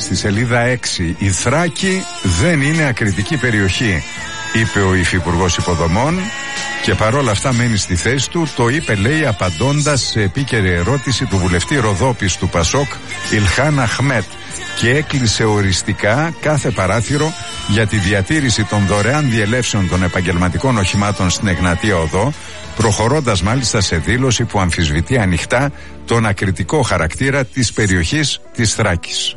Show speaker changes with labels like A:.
A: στη σελίδα 6. Η Θράκη δεν είναι ακριτική περιοχή, είπε ο Υφυπουργός Υποδομών, και παρόλα αυτά μένει στη θέση του. Το είπε, λέει, απαντώντας σε επίκαιρη ερώτηση του βουλευτή Ροδόπης του Πασόκ, Ιλχάν Αχμέτ, και έκλεισε οριστικά κάθε παράθυρο για τη διατήρηση των δωρεάν διελεύσεων των επαγγελματικών οχημάτων στην Εγνατία Οδό, προχωρώντας μάλιστα σε δήλωση που αμφισβητεί ανοιχτά τον ακριτικό χαρακτήρα της περιοχής της Θράκης.